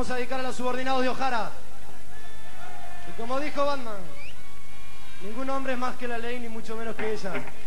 vamos a dedicar a los subordinados de O'Hara. Y como dijo Batman, ningún hombre es más que la ley, ni mucho menos que ella.